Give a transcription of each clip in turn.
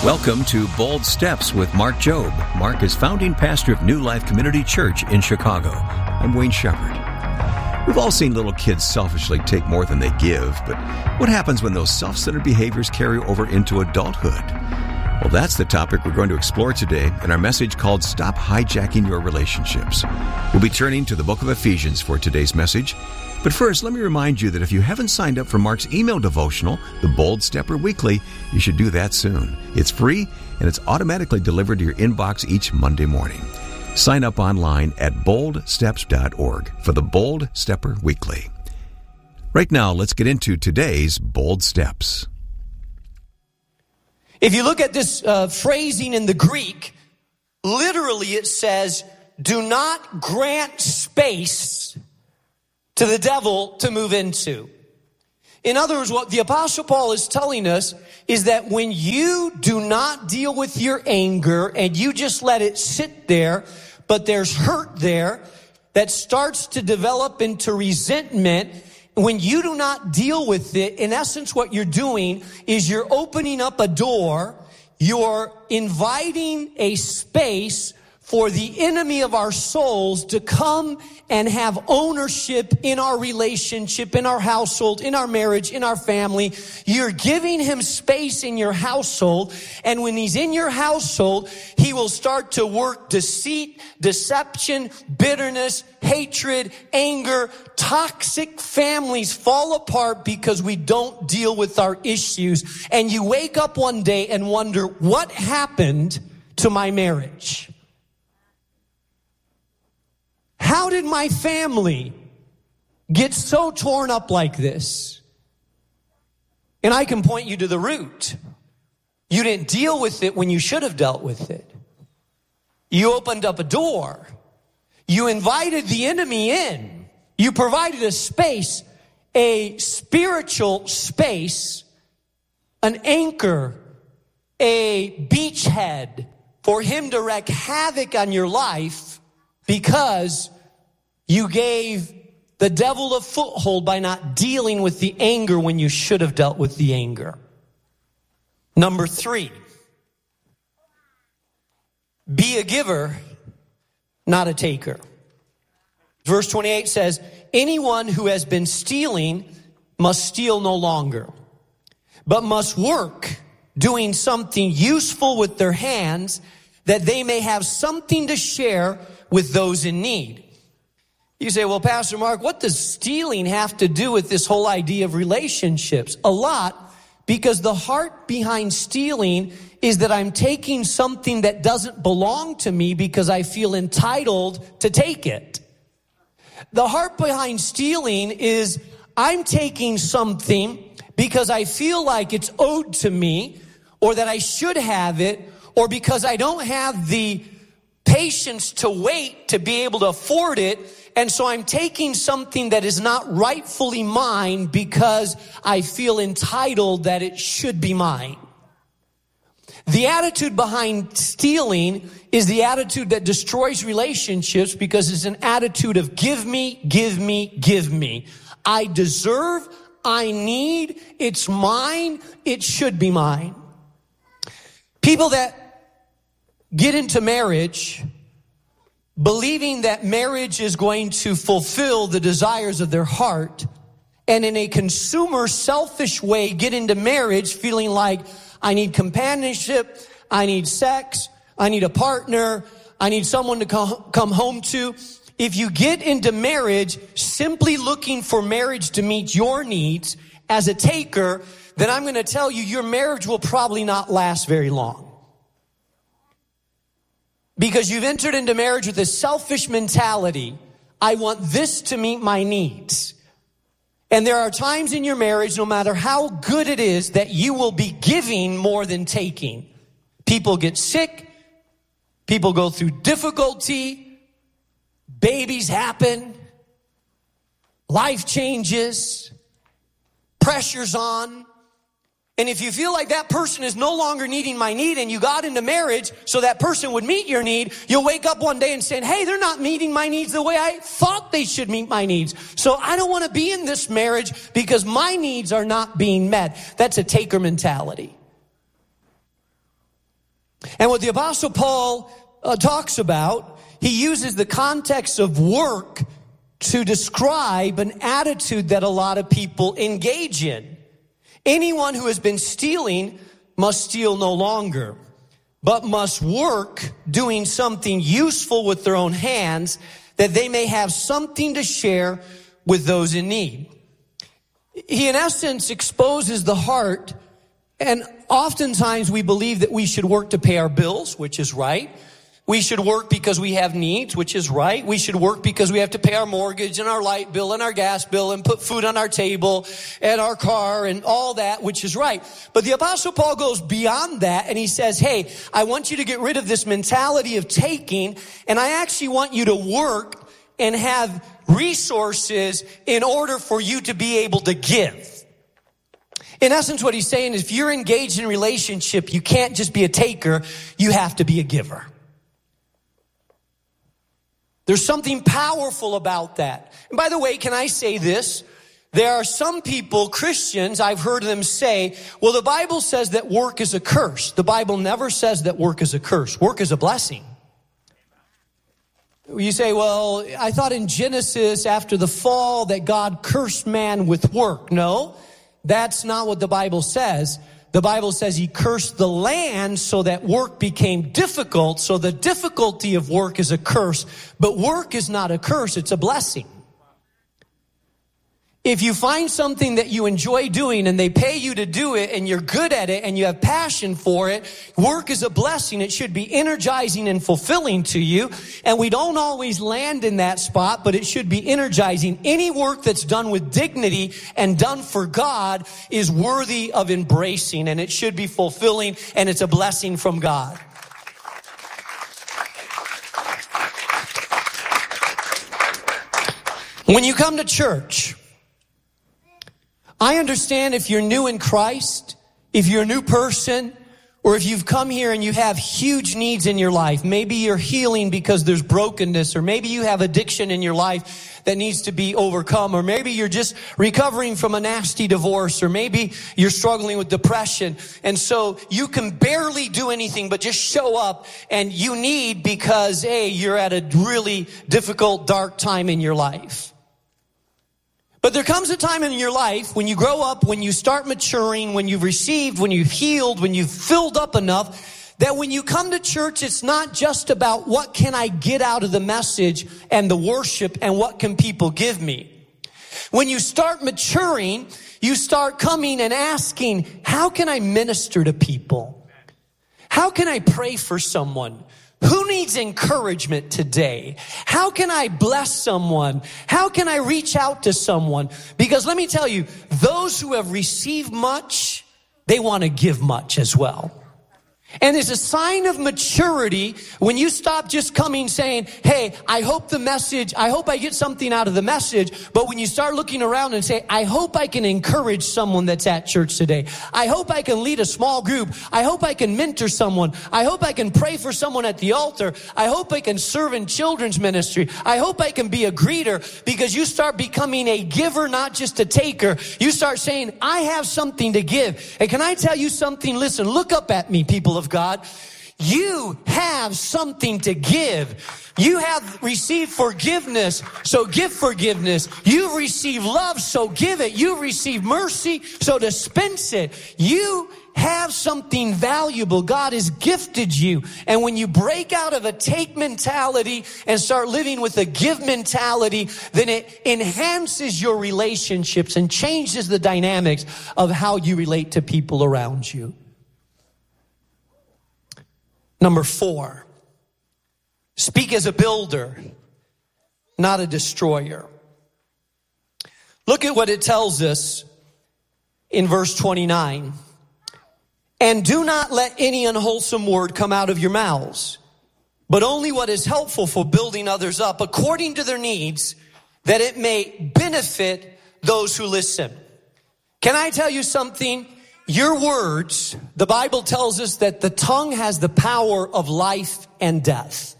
Welcome to Bold Steps with Mark Jobe. Mark is founding pastor of New Life Community Church in Chicago. I'm Wayne Shepherd. We've all seen little kids selfishly take more than they give, but what happens when those self-centered behaviors carry over into adulthood? Well, that's the topic we're going to explore today in our message called Stop Hijacking Your Relationships. We'll be turning to the book of Ephesians for today's message. But first, let me remind you that if you haven't signed up for Mark's email devotional, The Bold Stepper Weekly, you should do that soon. It's free, and it's automatically delivered to your inbox each Monday morning. Sign up online at boldsteps.org for the Bold Stepper Weekly. Right now, let's get into today's Bold Steps. If you look at this phrasing in the Greek, literally it says, do not grant space to the devil to move into. In other words, what the Apostle Paul is telling us is that when you do not deal with your anger and you just let it sit there, but there's hurt there that starts to develop into resentment, when you do not deal with it, in essence what you're doing is you're opening up a door, you're inviting a space for the enemy of our souls to come and have ownership in our relationship, in our household, in our marriage, in our family. You're giving him space in your household, and when he's in your household, he will start to work deceit, deception, bitterness, hatred, anger. Toxic families fall apart because we don't deal with our issues. And you wake up one day and wonder, what happened to my marriage? How did my family get so torn up like this? And I can point you to the root. You didn't deal with it when you should have dealt with it. You opened up a door. You invited the enemy in. You provided a space, a spiritual space, an anchor, a beachhead for him to wreak havoc on your life because you gave the devil a foothold by not dealing with the anger when you should have dealt with the anger. Number 3, be a giver, not a taker. Verse 28 says, anyone who has been stealing must steal no longer, but must work doing something useful with their hands, that they may have something to share with those in need. You say, well, Pastor Mark, what does stealing have to do with this whole idea of relationships? A lot, because the heart behind stealing is that I'm taking something that doesn't belong to me because I feel entitled to take it. The heart behind stealing is I'm taking something because I feel like it's owed to me, or that I should have it, or because I don't have the patience to wait to be able to afford it. And so I'm taking something that is not rightfully mine because I feel entitled that it should be mine. The attitude behind stealing is the attitude that destroys relationships because it's an attitude of give me, give me, give me. I deserve, I need, it's mine, it should be mine. People that get into marriage believing that marriage is going to fulfill the desires of their heart, and in a consumer selfish way get into marriage feeling like I need companionship, I need sex, I need a partner, I need someone to come home to. If you get into marriage simply looking for marriage to meet your needs as a taker, then I'm going to tell you your marriage will probably not last very long. Because you've entered into marriage with a selfish mentality. I want this to meet my needs. And there are times in your marriage, no matter how good it is, that you will be giving more than taking. People get sick. People go through difficulty. Babies happen. Life changes. Pressure's on. And if you feel like that person is no longer needing my need and you got into marriage so that person would meet your need, you'll wake up one day and say, hey, they're not meeting my needs the way I thought they should meet my needs. So I don't want to be in this marriage because my needs are not being met. That's a taker mentality. And what the Apostle Paul talks about, he uses the context of work to describe an attitude that a lot of people engage in. Anyone who has been stealing must steal no longer, but must work doing something useful with their own hands, that they may have something to share with those in need. He, in essence, exposes the heart, and oftentimes we believe that we should work to pay our bills, which is right. We should work because we have needs, which is right. We should work because we have to pay our mortgage and our light bill and our gas bill and put food on our table and our car and all that, which is right. But the Apostle Paul goes beyond that, and he says, hey, I want you to get rid of this mentality of taking, and I actually want you to work and have resources in order for you to be able to give. In essence, what he's saying is, if you're engaged in a relationship, you can't just be a taker, you have to be a giver. There's something powerful about that. And by the way, can I say this? There are some people, Christians, I've heard them say, well, the Bible says that work is a curse. The Bible never says that work is a curse. Work is a blessing. You say, well, I thought in Genesis after the fall that God cursed man with work. No, that's not what the Bible says. The Bible says he cursed the land so that work became difficult. So the difficulty of work is a curse, but work is not a curse, it's a blessing. If you find something that you enjoy doing and they pay you to do it and you're good at it and you have passion for it, work is a blessing. It should be energizing and fulfilling to you. And we don't always land in that spot, but it should be energizing. Any work that's done with dignity and done for God is worthy of embracing, and it should be fulfilling, and it's a blessing from God. When you come to church, I understand if you're new in Christ, if you're a new person, or if you've come here and you have huge needs in your life. Maybe you're healing because there's brokenness, or maybe you have addiction in your life that needs to be overcome, or maybe you're just recovering from a nasty divorce, or maybe you're struggling with depression, and so you can barely do anything but just show up, and you need because, hey, you're at a really difficult, dark time in your life. But there comes a time in your life when you grow up, when you start maturing, when you've received, when you've healed, when you've filled up enough, that when you come to church, it's not just about what can I get out of the message and the worship and what can people give me. When you start maturing, you start coming and asking, how can I minister to people? How can I pray for someone? Who needs encouragement today? How can I bless someone? How can I reach out to someone? Because let me tell you, those who have received much, they want to give much as well. And it's a sign of maturity when you stop just coming saying, hey, I hope I get something out of the message. But when you start looking around and say, I hope I can encourage someone that's at church today. I hope I can lead a small group. I hope I can mentor someone. I hope I can pray for someone at the altar. I hope I can serve in children's ministry. I hope I can be a greeter, because you start becoming a giver, not just a taker. You start saying, I have something to give. And can I tell you something? Listen, look up at me, people of God. You have something to give. You have received forgiveness, so give forgiveness. You've received love, so give it. You've received mercy, so dispense it. You have something valuable. God has gifted you. And when you break out of a take mentality and start living with a give mentality, then it enhances your relationships and changes the dynamics of how you relate to people around you. Number 4, speak as a builder, not a destroyer. Look at what it tells us in verse 29. And do not let any unwholesome word come out of your mouths, but only what is helpful for building others up according to their needs, that it may benefit those who listen. Can I tell you something? Your words, the Bible tells us that the tongue has the power of life and death.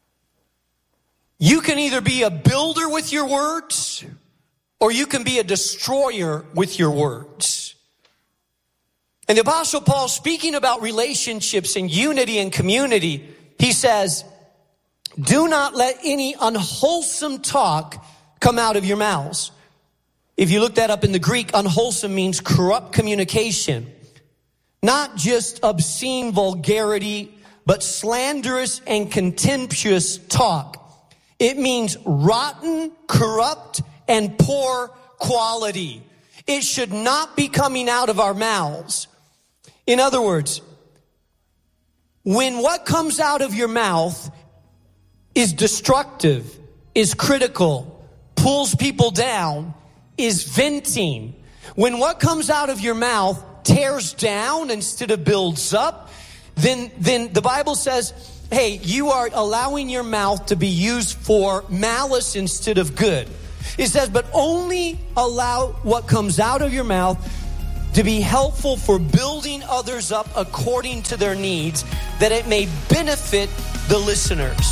You can either be a builder with your words, or you can be a destroyer with your words. And the Apostle Paul, speaking about relationships and unity and community, he says, do not let any unwholesome talk come out of your mouths. If you look that up in the Greek, unwholesome means corrupt communication. Not just obscene vulgarity, but slanderous and contemptuous talk. It means rotten, corrupt, and poor quality. It should not be coming out of our mouths. In other words, when what comes out of your mouth is destructive, is critical, pulls people down, is venting, when what comes out of your mouth tears down instead of builds up, then the Bible says, hey, you are allowing your mouth to be used for malice instead of good. It says, but only allow what comes out of your mouth to be helpful for building others up according to their needs, that it may benefit the listeners.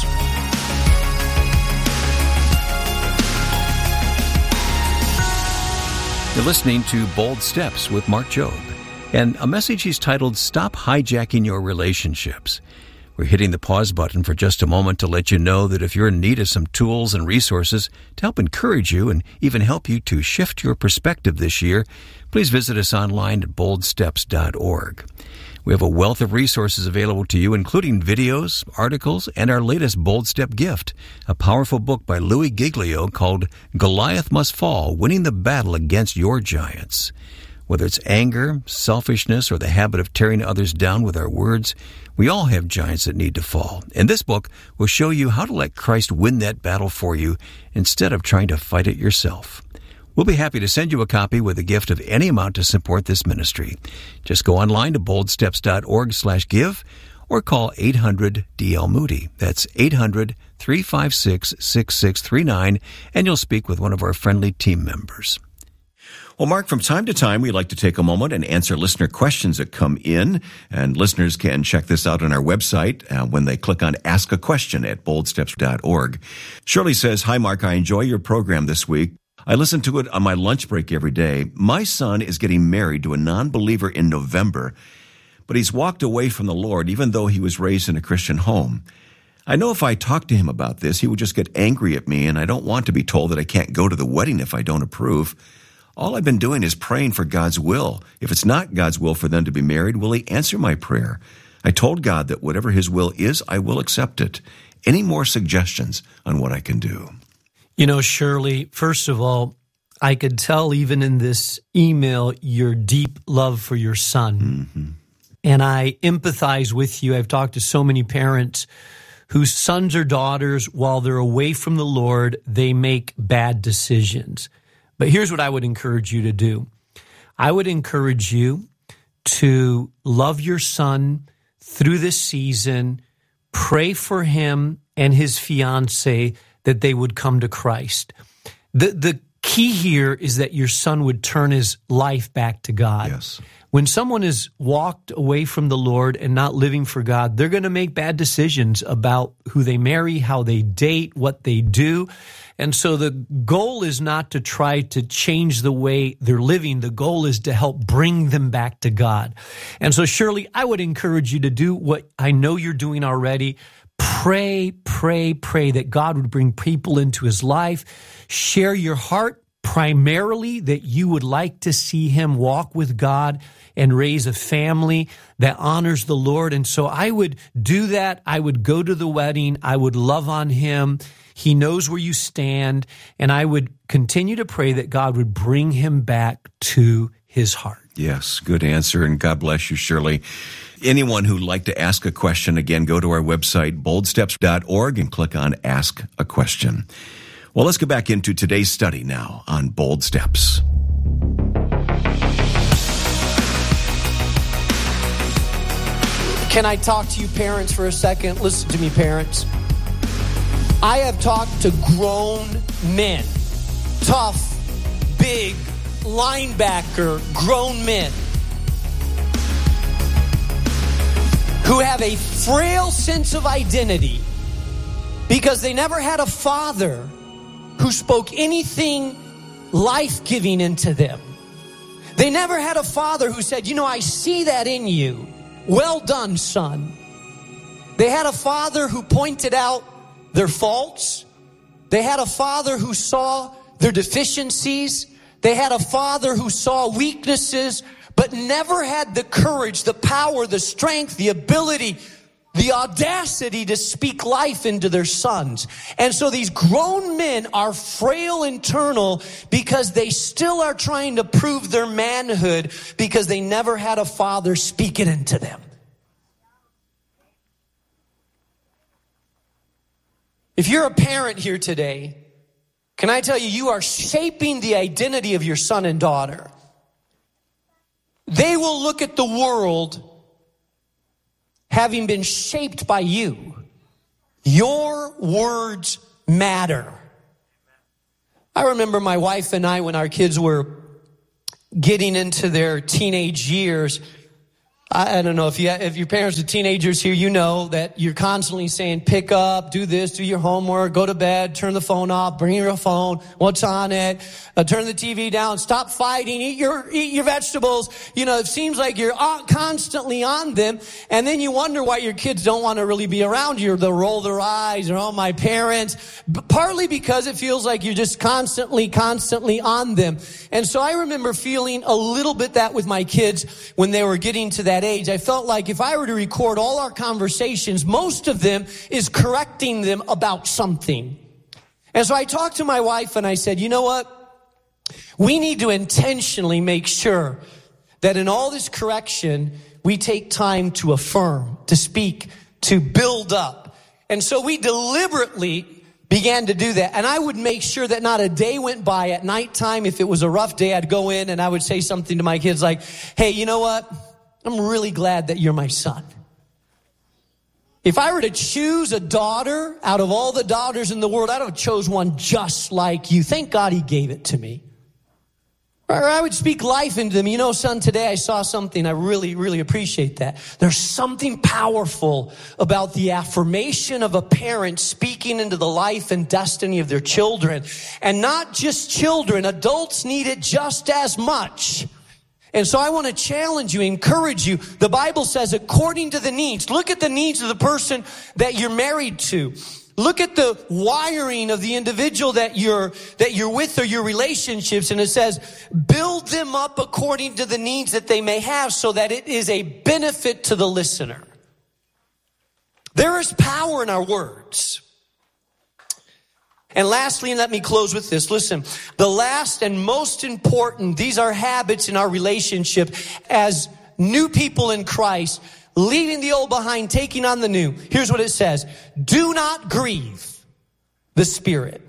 You're listening to Bold Steps with Mark Jobe, and a message he's titled, Stop Hijacking Your Relationships. We're hitting the pause button for just a moment to let you know that if you're in need of some tools and resources to help encourage you and even help you to shift your perspective this year, please visit us online at boldsteps.org. We have a wealth of resources available to you, including videos, articles, and our latest Bold Step gift, a powerful book by Louis Giglio called Goliath Must Fall, Winning the Battle Against Your Giants. Whether it's anger, selfishness, or the habit of tearing others down with our words, we all have giants that need to fall. And this book will show you how to let Christ win that battle for you instead of trying to fight it yourself. We'll be happy to send you a copy with a gift of any amount to support this ministry. Just go online to boldsteps.org/give or call 800-DL-MOODY. That's 800-356-6639, and you'll speak with one of our friendly team members. Well, Mark, from time to time, we like to take a moment and answer listener questions that come in, and listeners can check this out on our website when they click on Ask a Question at boldsteps.org. Shirley says, Hi, Mark, I enjoy your program this week. I listen to it on my lunch break every day. My son is getting married to a non-believer in November, but he's walked away from the Lord even though he was raised in a Christian home. I know if I talk to him about this, he would just get angry at me, and I don't want to be told that I can't go to the wedding if I don't approve. All I've been doing is praying for God's will. If it's not God's will for them to be married, will he answer my prayer? I told God that whatever his will is, I will accept it. Any more suggestions on what I can do? You know, Shirley, first of all, I could tell even in this email your deep love for your son. Mm-hmm. And I empathize with you. I've talked to so many parents whose sons or daughters, while they're away from the Lord, they make bad decisions. But here's what I would encourage you to do. I would encourage you to love your son through this season, pray for him and his fiancée that they would come to Christ. The key here is that your son would turn his life back to God. Yes. When someone is walked away from the Lord and not living for God, they're going to make bad decisions about who they marry, how they date, what they do. And so the goal is not to try to change the way they're living. The goal is to help bring them back to God. And so, Shirley, I would encourage you to do what I know you're doing already. Pray that God would bring people into his life. Share your heart primarily that you would like to see him walk with God and raise a family that honors the Lord. And so I would do that. I would go to the wedding. I would love on him. He knows where you stand. And I would continue to pray that God would bring him back to his heart. Yes, good answer, and God bless you, Shirley. Anyone who'd like to ask a question, again, go to our website, boldsteps.org, and click on Ask a Question. Well, let's get back into today's study now on Bold Steps. Can I talk to you parents for a second? Listen to me, parents. I have talked to grown men, tough, big, linebacker, grown men who have a frail sense of identity because they never had a father who spoke anything life-giving into them. They never had a father who said, I see that in you. Well done, son. They had a father who pointed out their faults. They had a father who saw their deficiencies. They had a father who saw weaknesses, but never had the courage, the power, the strength, the ability, the audacity to speak life into their sons. And so these grown men are frail internal because they still are trying to prove their manhood because they never had a father speak it into them. If you're a parent here today, can I tell you, you are shaping the identity of your son and daughter. They will look at the world having been shaped by you. Your words matter. I remember my wife and I, when our kids were getting into their teenage years, I don't know if your parents are teenagers here, you know that you're constantly saying, pick up, do this, do your homework, go to bed, turn the phone off, bring your phone, what's on it, turn the TV down, stop fighting, eat your vegetables. It seems like you're constantly on them, and then you wonder why your kids don't want to really be around you. They'll roll their eyes, or, my parents. Partly because it feels like you're just constantly on them. And so I remember feeling a little bit that with my kids when they were getting to that age. I felt like if I were to record all our conversations, most of them is correcting them about something. And so I talked to my wife and I said, you know what? We need to intentionally make sure that in all this correction, we take time to affirm, to speak, to build up. And so we deliberately began to do that. And I would make sure that not a day went by at nighttime. If it was a rough day, I'd go in and I would say something to my kids like, hey, you know what? I'm really glad that you're my son. If I were to choose a daughter out of all the daughters in the world, I'd have chose one just like you. Thank God he gave it to me. Or I would speak life into them. Son, today I saw something. I really, really appreciate that. There's something powerful about the affirmation of a parent speaking into the life and destiny of their children. And not just children, adults need it just as much. And so I want to challenge you, encourage you. The Bible says according to the needs. Look at the needs of the person that you're married to. Look at the wiring of the individual that you're with or your relationships. And it says, build them up according to the needs that they may have so that it is a benefit to the listener. There is power in our words. And lastly, and let me close with this. Listen, the last and most important, these are habits in our relationship as new people in Christ, leaving the old behind, taking on the new. Here's what it says. Do not grieve the Spirit.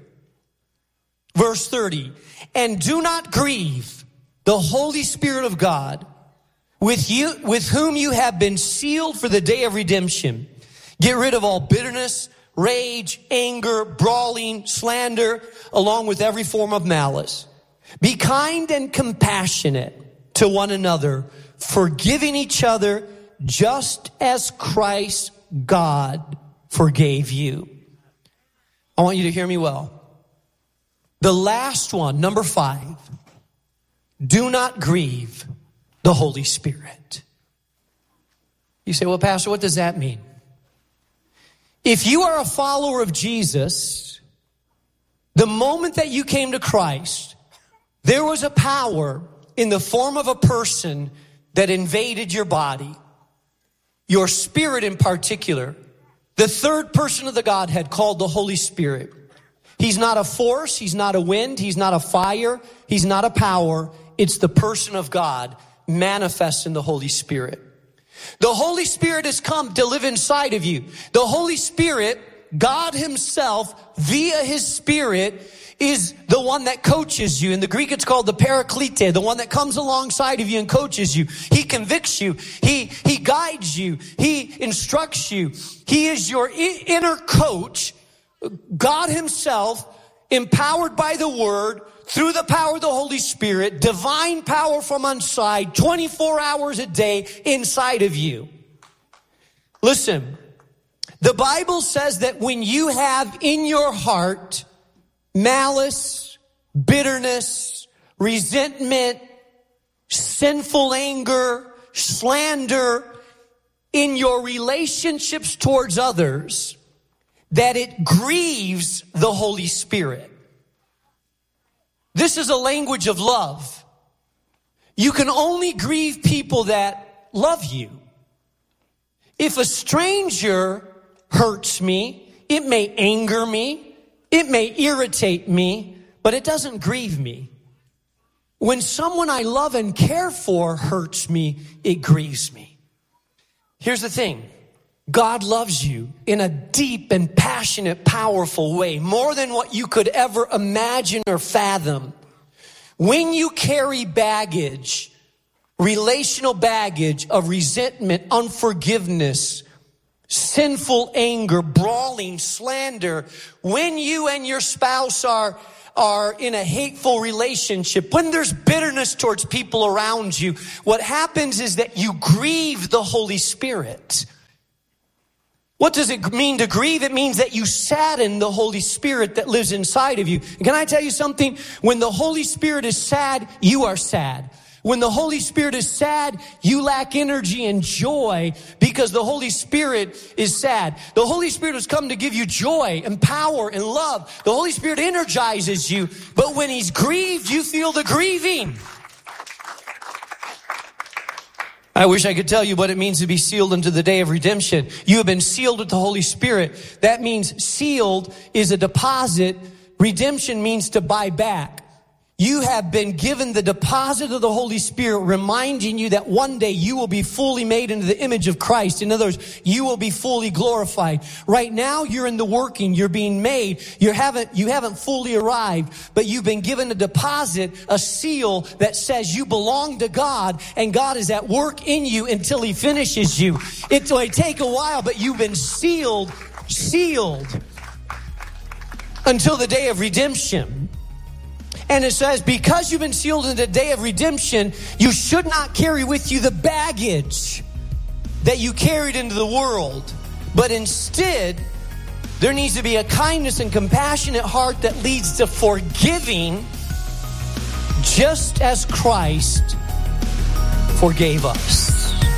Verse 30. And do not grieve the Holy Spirit of God, with whom you have been sealed for the day of redemption. Get rid of all bitterness, rage, anger, brawling, slander, along with every form of malice. Be kind and compassionate to one another, forgiving each other, just as Christ God forgave you. I want you to hear me well. The last one, number 5, do not grieve the Holy Spirit. You say, well, Pastor, what does that mean? If you are a follower of Jesus, the moment that you came to Christ, there was a power in the form of a person that invaded your body, your spirit in particular. The third person of the Godhead called the Holy Spirit. He's not a force, he's not a wind, he's not a fire, he's not a power. It's the person of God manifest in the Holy Spirit. The Holy Spirit has come to live inside of you. The Holy Spirit, God himself, via his Spirit, is the one that coaches you. In the Greek, it's called the Paraklete, the one that comes alongside of you and coaches you. He convicts you. He guides you. He instructs you. He is your inner coach. God himself, empowered by the Word, through the power of the Holy Spirit, divine power from on side, 24 hours a day inside of you. Listen, the Bible says that when you have in your heart malice, bitterness, resentment, sinful anger, slander in your relationships towards others, that it grieves the Holy Spirit. This is a language of love. You can only grieve people that love you. If a stranger hurts me, it may anger me, it may irritate me, but it doesn't grieve me. When someone I love and care for hurts me, it grieves me. Here's the thing. God loves you in a deep and passionate, powerful way, more than what you could ever imagine or fathom. When you carry baggage, relational baggage of resentment, unforgiveness, sinful anger, brawling, slander, when you and your spouse are in a hateful relationship, when there's bitterness towards people around you, what happens is that you grieve the Holy Spirit. What does it mean to grieve? It means that you sadden the Holy Spirit that lives inside of you. And can I tell you something? When the Holy Spirit is sad, you are sad. When the Holy Spirit is sad, you lack energy and joy because the Holy Spirit is sad. The Holy Spirit has come to give you joy and power and love. The Holy Spirit energizes you, but when He's grieved, you feel the grieving. I wish I could tell you what it means to be sealed unto the day of redemption. You have been sealed with the Holy Spirit. That means sealed is a deposit. Redemption means to buy back. You have been given the deposit of the Holy Spirit, reminding you that one day you will be fully made into the image of Christ. In other words, you will be fully glorified. Right now, you're in the working. You're being made. You haven't fully arrived, but you've been given a deposit, a seal that says you belong to God, and God is at work in you until He finishes you. It may take a while, but you've been sealed until the day of redemption. And it says, because you've been sealed in the day of redemption, you should not carry with you the baggage that you carried into the world. But instead, there needs to be a kindness and compassionate heart that leads to forgiving, just as Christ forgave us.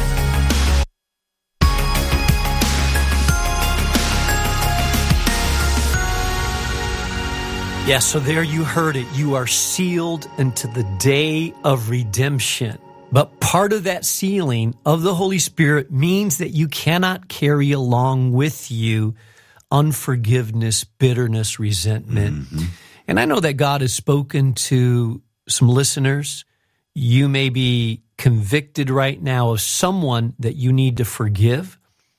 Yes, so there you heard it. You are sealed unto the day of redemption. But part of that sealing of the Holy Spirit means that you cannot carry along with you unforgiveness, bitterness, resentment. Mm-hmm. And I know that God has spoken to some listeners. You may be convicted right now of someone that you need to forgive,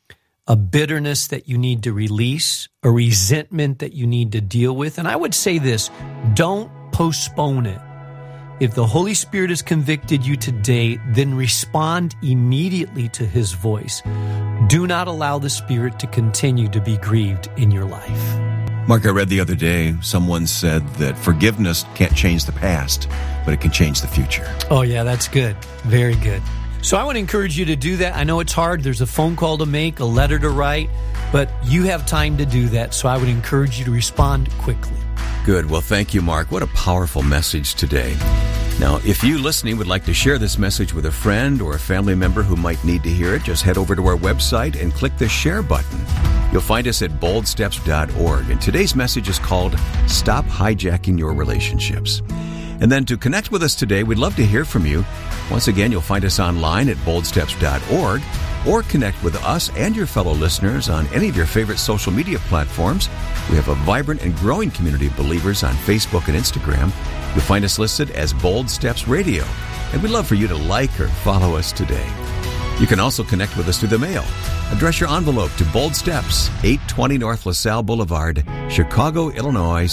a bitterness that you need to release, a resentment that you need to deal with. And I would say this, don't postpone it. If the Holy Spirit has convicted you today, then respond immediately to His voice. Do not allow the Spirit to continue to be grieved in your life. Mark, I read the other day, someone said that forgiveness can't change the past, but it can change the future. Oh yeah, that's good. Very good. So I want to encourage you to do that. I know it's hard. There's a phone call to make, a letter to write, but you have time to do that. So I would encourage you to respond quickly. Good. Well, thank you, Mark. What a powerful message today. Now, if you listening would like to share this message with a friend or a family member who might need to hear it, just head over to our website and click the share button. You'll find us at boldsteps.org. And today's message is called Stop Hijacking Your Relationships. And then to connect with us today, we'd love to hear from you. Once again, you'll find us online at boldsteps.org or connect with us and your fellow listeners on any of your favorite social media platforms. We have a vibrant and growing community of believers on Facebook and Instagram. You'll find us listed as Bold Steps Radio, and we'd love for you to like or follow us today. You can also connect with us through the mail. Address your envelope to Bold Steps, 820 North LaSalle Boulevard, Chicago, Illinois,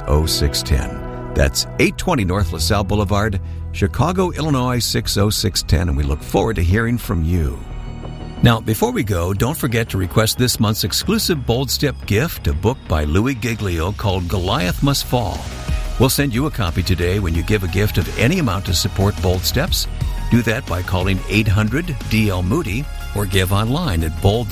60610. That's 820 North LaSalle Boulevard, Chicago, Illinois, 60610, and we look forward to hearing from you. Now, before we go, don't forget to request this month's exclusive Bold Step gift, a book by Louis Giglio called Goliath Must Fall. We'll send you a copy today when you give a gift of any amount to support Bold Steps. Do that by calling 800-DL-MOODY or give online at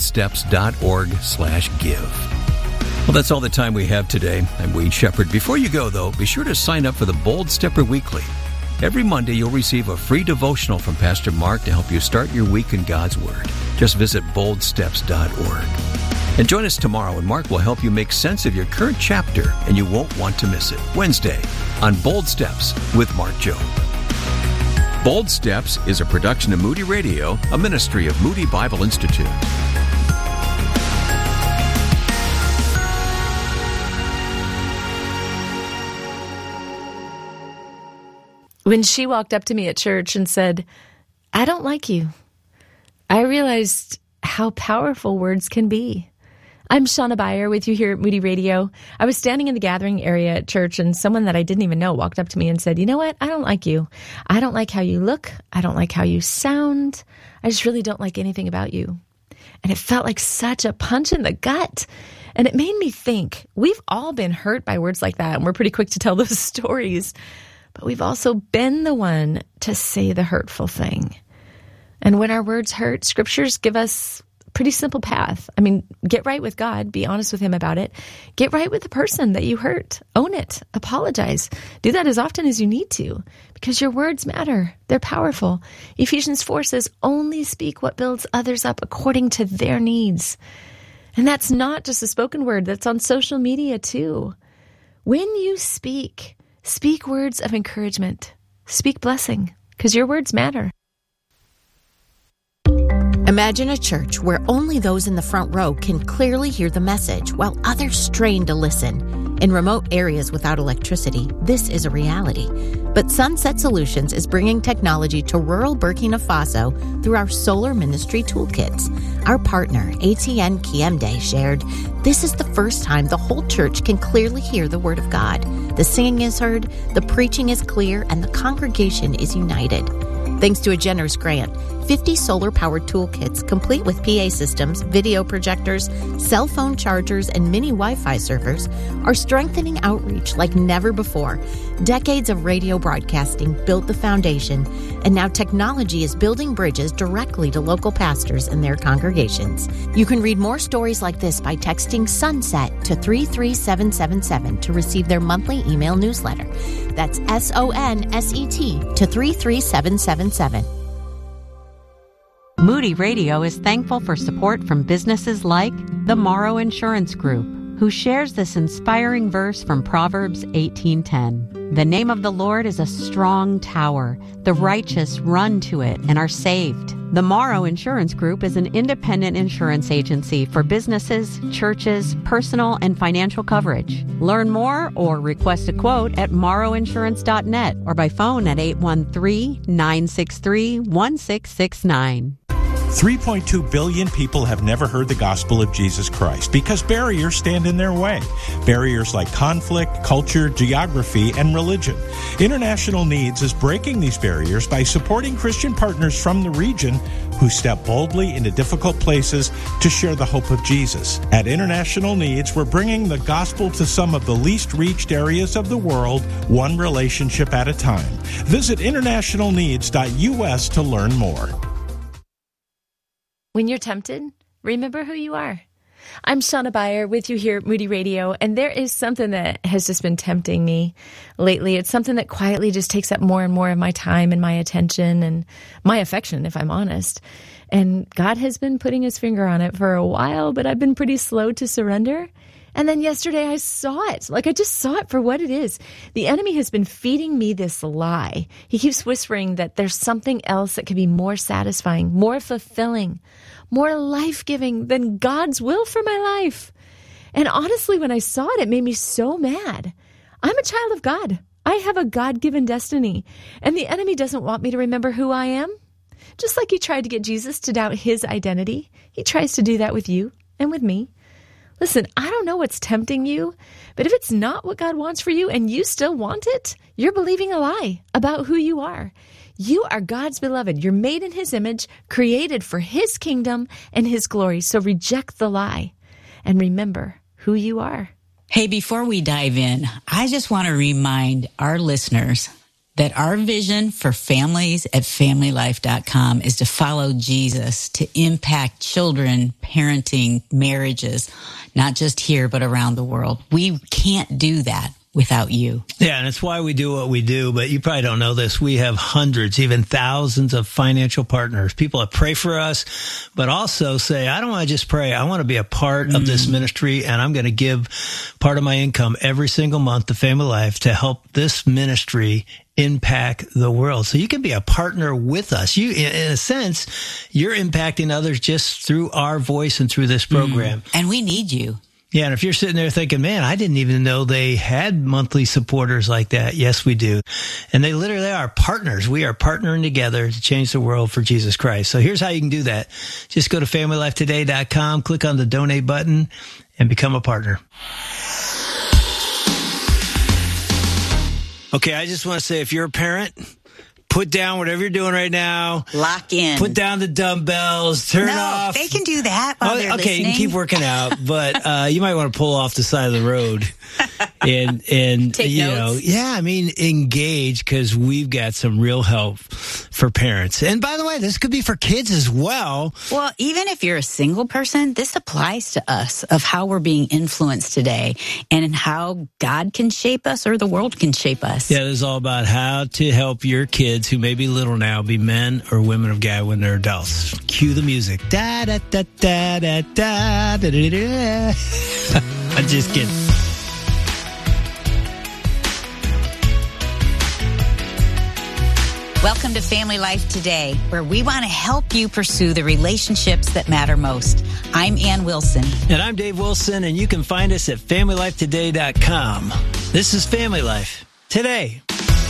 boldsteps.org/give. Well, that's all the time we have today. I'm Wayne Shepherd. Before you go, though, be sure to sign up for the Bold Stepper Weekly. Every Monday, you'll receive a free devotional from Pastor Mark to help you start your week in God's Word. Just visit boldsteps.org. And join us tomorrow, and Mark will help you make sense of your current chapter, and you won't want to miss it. Wednesday on Bold Steps with Mark Jobe. Bold Steps is a production of Moody Radio, a ministry of Moody Bible Institute. When she walked up to me at church and said, "I don't like you," I realized how powerful words can be. I'm Shauna Beyer with you here at Moody Radio. I was standing in the gathering area at church, and someone that I didn't even know walked up to me and said, "You know what? I don't like you. I don't like how you look. I don't like how you sound. I just really don't like anything about you." And it felt like such a punch in the gut. And it made me think, we've all been hurt by words like that, and we're pretty quick to tell those stories. But we've also been the one to say the hurtful thing. And when our words hurt, scriptures give us a pretty simple path. I mean, get right with God. Be honest with him about it. Get right with the person that you hurt. Own it. Apologize. Do that as often as you need to, because your words matter. They're powerful. Ephesians 4 says, only speak what builds others up according to their needs. And that's not just a spoken word. That's on social media too. When you speak words of encouragement. Speak blessing, because your words matter. Imagine a church where only those in the front row can clearly hear the message while others strain to listen. In remote areas without electricity, this is a reality. But Sunset Solutions is bringing technology to rural Burkina Faso through our Solar Ministry Toolkits. Our partner, ATN Kiemde, shared, "This is the first time the whole church can clearly hear the Word of God. The singing is heard, the preaching is clear, and the congregation is united." Thanks to a generous grant, 50 solar-powered toolkits complete with PA systems, video projectors, cell phone chargers, and mini Wi-Fi servers are strengthening outreach like never before. Decades of radio broadcasting built the foundation, and now technology is building bridges directly to local pastors and their congregations. You can read more stories like this by texting SUNSET to 33777 to receive their monthly email newsletter. That's SONSET to 33777. Moody Radio is thankful for support from businesses like the Morrow Insurance Group, who shares this inspiring verse from Proverbs 18:10. The name of the Lord is a strong tower. The righteous run to it and are saved. The Morrow Insurance Group is an independent insurance agency for businesses, churches, personal and financial coverage. Learn more or request a quote at morrowinsurance.net or by phone at 813-963-1669. 3.2 billion people have never heard the gospel of Jesus Christ because barriers stand in their way. Barriers like conflict, culture, geography, and religion. International Needs is breaking these barriers by supporting Christian partners from the region who step boldly into difficult places to share the hope of Jesus. At International Needs, we're bringing the gospel to some of the least reached areas of the world, one relationship at a time. Visit internationalneeds.us to learn more. When you're tempted, remember who you are. I'm Shauna Beyer with you here at Moody Radio, and there is something that has just been tempting me lately. It's something that quietly just takes up more and more of my time and my attention and my affection, if I'm honest. And God has been putting his finger on it for a while, but I've been pretty slow to surrender. And then yesterday I saw it. I just saw it for what it is. The enemy has been feeding me this lie. He keeps whispering that there's something else that could be more satisfying, more fulfilling, more life-giving than God's will for my life. And honestly, when I saw it, it made me so mad. I'm a child of God. I have a God-given destiny. And the enemy doesn't want me to remember who I am. Just like he tried to get Jesus to doubt his identity, he tries to do that with you and with me. Listen, I don't know what's tempting you, but if it's not what God wants for you and you still want it, you're believing a lie about who you are. You are God's beloved. You're made in his image, created for his kingdom and his glory. So reject the lie and remember who you are. Hey, before we dive in, I just want to remind our listeners that our vision for families at FamilyLife.com is to follow Jesus, to impact children, parenting, marriages, not just here, but around the world. We can't do that without you. Yeah, and it's why we do what we do, but you probably don't know this. We have hundreds, even thousands of financial partners, people that pray for us, but also say, I don't want to just pray. I want to be a part of this ministry, and I'm going to give part of my income every single month to Family Life to help this ministry impact the world. So you can be a partner with us. You, in a sense, you're impacting others just through our voice and through this program. And we need you. Yeah, and if you're sitting there thinking, man, I didn't even know they had monthly supporters like that. Yes, we do. And they literally are partners. We are partnering together to change the world for Jesus Christ. So here's how you can do that. Just go to FamilyLifeToday.com, click on the donate button, and become a partner. Okay, I just want to say, if you're a parent, put down whatever you're doing right now. Lock in. Put down the dumbbells. Turn off. They can do that while they're listening. You can keep working out, but you might want to pull off the side of the road and take notes. Engage, because we've got some real help for parents. And by the way, this could be for kids as well. Well, even if you're a single person, this applies to us of how we're being influenced today and in how God can shape us or the world can shape us. Yeah, this is all about how to help your kids who may be little now be men or women of God when they're adults. Cue the music. Da da da da da da da da da. I'm just kidding. Welcome to Family Life Today, where we want to help you pursue the relationships that matter most. I'm Ann Wilson. And I'm Dave Wilson, and you can find us at FamilyLifeToday.com. This is Family Life Today.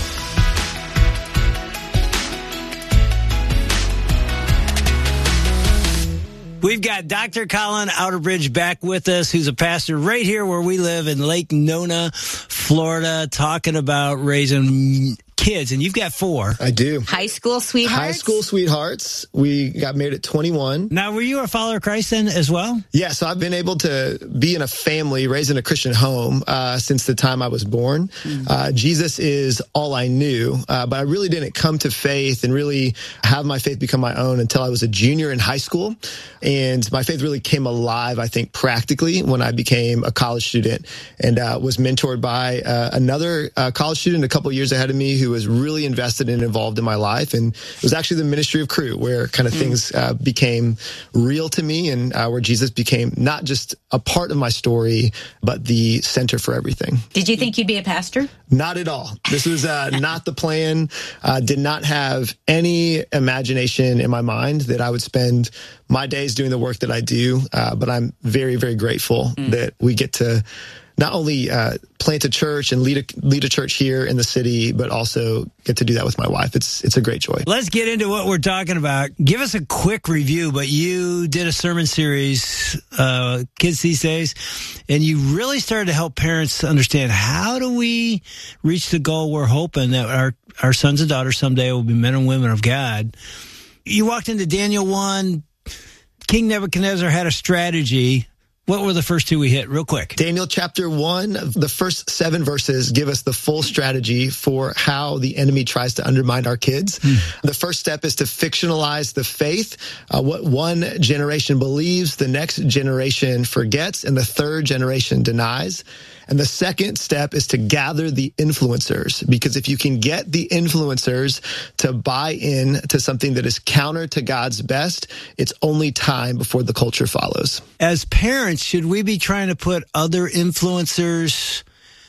We've got Dr. Colin Outerbridge back with us, who's a pastor right here where we live in Lake Nona, Florida, talking about raising kids, and you've got 4. I do. High school sweethearts? High school sweethearts. We got married at 21. Now, were you a follower of Christ then as well? Yeah, so I've been able to be in a family, raised in a Christian home since the time I was born. Jesus is all I knew, but I really didn't come to faith and really have my faith become my own until I was a junior in high school. And my faith really came alive, I think, practically when I became a college student and was mentored by another college student a couple years ahead of me who was really invested and involved in my life. And it was actually the ministry of Cru where kind of things became real to me and where Jesus became not just a part of my story, but the center for everything. Did you think you'd be a pastor? Not at all. This was not the plan. Did not have any imagination in my mind that I would spend my days doing the work that I do. But I'm very, very grateful that we get to not only plant a church and lead a church here in the city, but also get to do that with my wife. It's a great joy. Let's get into what we're talking about. Give us a quick review, but you did a sermon series, Kids These Days, and you really started to help parents understand how do we reach the goal we're hoping that our sons and daughters someday will be men and women of God. You walked into Daniel 1. King Nebuchadnezzar had a strategy. What were the first 2 we hit real quick? Daniel chapter 1, the first 7 verses give us the full strategy for how the enemy tries to undermine our kids. The first step is to fictionalize the faith. What one generation believes, the next generation forgets, and the third generation denies. And the second step is to gather the influencers, because if you can get the influencers to buy in to something that is counter to God's best, it's only time before the culture follows. As parents, should we be trying to put other influencers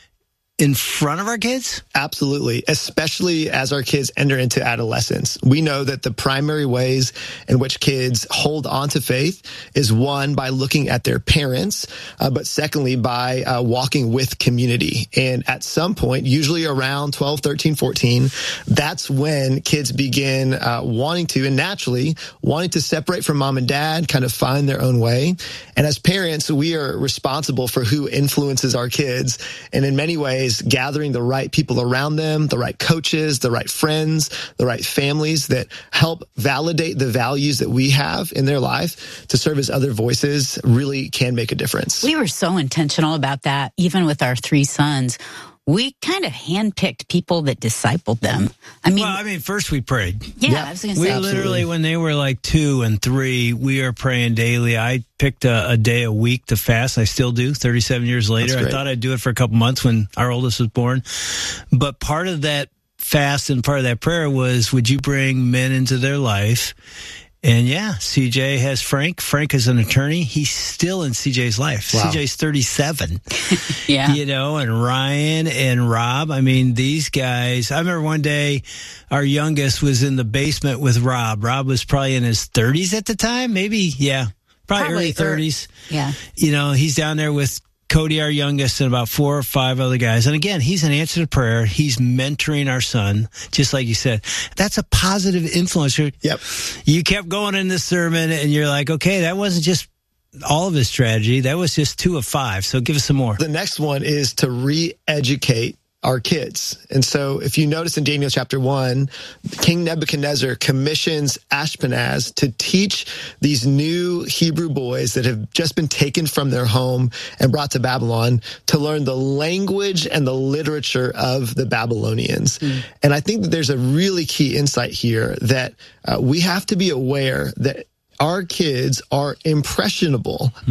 in front of our kids? Absolutely, especially as our kids enter into adolescence. We know that the primary ways in which kids hold on to faith is, one, by looking at their parents, but secondly, by walking with community. And at some point, usually around 12, 13, 14, that's when kids begin wanting to, and naturally, wanting to separate from mom and dad, kind of find their own way. And as parents, we are responsible for who influences our kids. And in many ways, gathering the right people around them, the right coaches, the right friends, the right families that help validate the values that we have in their life to serve as other voices really can make a difference. We were so intentional about that, even with our 3 sons. we kind of handpicked people that discipled them. First we prayed. Yeah. I was going to say. We literally, when they were like 2 and 3, we are praying daily. I picked a day a week to fast. I still do, 37 years later. I thought I'd do it for a couple months when our oldest was born. But part of that fast and part of that prayer was, would you bring men into their life? And CJ has Frank. Frank is an attorney. He's still in CJ's life. Wow. CJ's 37. And Ryan and Rob. I mean, these guys, I remember one day our youngest was in the basement with Rob. Rob was probably in his 30s at the time. Maybe, probably early 30s. He's down there with Cody, our youngest, and about 4 or 5 other guys. And again, he's an answer to prayer. He's mentoring our son, just like you said. That's a positive influence. Yep. You kept going in this sermon, and you're like, okay, that wasn't just all of his strategy. That was just 2 of 5. So give us some more. The next one is to re-educate our kids. And so if you notice in Daniel chapter 1, King Nebuchadnezzar commissions Ashpenaz to teach these new Hebrew boys that have just been taken from their home and brought to Babylon to learn the language and the literature of the Babylonians. And I think that there's a really key insight here that we have to be aware that our kids are impressionable